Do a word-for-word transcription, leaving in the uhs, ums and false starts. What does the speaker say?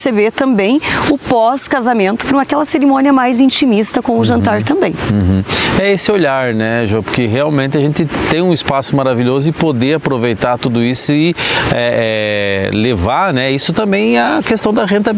receber também o pós-casamento para aquela cerimônia mais intimista com o uhum. jantar também. Uhum. É esse olhar, né, Jô? Porque realmente a gente tem um espaço maravilhoso e poder aproveitar tudo isso e é, é, levar, né, isso também é a questão da rentabilidade.